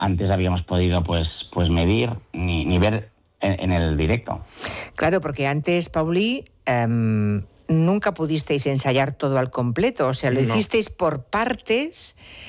antes habíamos podido pues medir ni ver en el directo. Claro, porque antes, Pauli, nunca pudisteis ensayar todo al completo, o sea, lo hicisteis por partes